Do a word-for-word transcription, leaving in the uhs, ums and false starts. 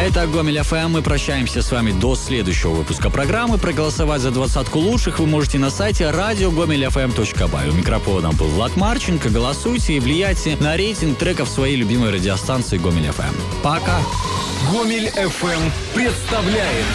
Итак, Гомель эф эм, мы прощаемся с вами до следующего выпуска программы. Проголосовать за двадцатку лучших вы можете на сайте радио гомель эф эм точка бай. У микрофона был Влад Марченко. Голосуйте и влияйте на рейтинг треков своей любимой радиостанции Гомель эф эм. Пока! Гомель эф эм представляет